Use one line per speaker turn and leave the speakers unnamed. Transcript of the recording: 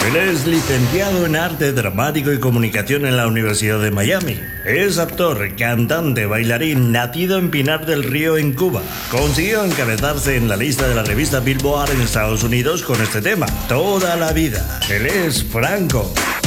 Él es licenciado en Arte Dramático y Comunicación en la Universidad de Miami. Es actor, cantante, bailarín, nacido en Pinar del Río, en Cuba. Consiguió encabezarse en la lista de la revista Billboard en Estados Unidos con este tema, Toda la vida. Él es Franco.